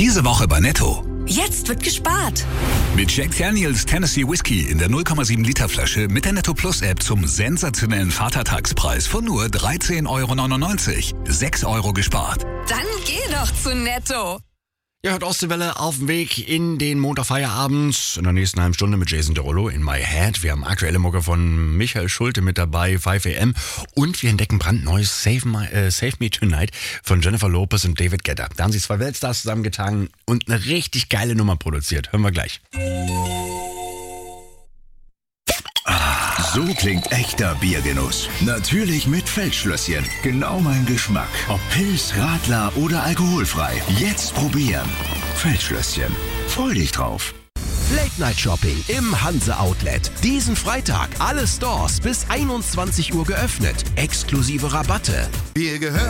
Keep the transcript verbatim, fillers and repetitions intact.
Diese Woche bei Netto. Jetzt wird gespart. Mit Jack Daniels Tennessee Whiskey in der null Komma sieben Liter Flasche mit der Netto Plus App zum sensationellen Vatertagspreis von nur dreizehn Euro neunundneunzig. sechs Euro gespart. Dann geh doch zu Netto. Ihr hört Ostseewelle auf dem Weg in den Montagfeierabend. In der nächsten halben Stunde mit Jason Derulo in My Head. Wir haben aktuelle Mucke von Michael Schulte mit dabei, fünf A M. Und wir entdecken brandneues Save, My, äh, Save Me Tonight von Jennifer Lopez und David Guetta. Da haben sich zwei Weltstars zusammengetan und eine richtig geile Nummer produziert. Hören wir gleich. So klingt echter Biergenuss. Natürlich mit Feldschlösschen. Genau mein Geschmack. Ob Pils, Radler oder alkoholfrei. Jetzt probieren. Feldschlösschen. Freu dich drauf. Late Night Shopping im Hanse Outlet. Diesen Freitag alle Stores bis einundzwanzig Uhr geöffnet. Exklusive Rabatte. Wir gehören